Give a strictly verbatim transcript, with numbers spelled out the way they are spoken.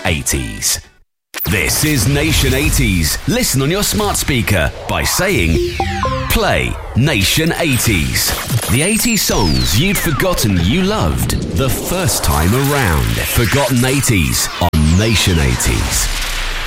eighties. This is Nation eighties. Listen on your smart speaker by saying, play Nation eighties. The eighties songs you'd forgotten you loved the first time around. Forgotten eighties on Nation eighties.